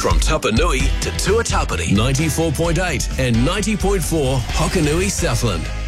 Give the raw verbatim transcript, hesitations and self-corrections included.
From Tapanui to Tuatapere, ninety-four point eight and ninety point four Hokanui Southland.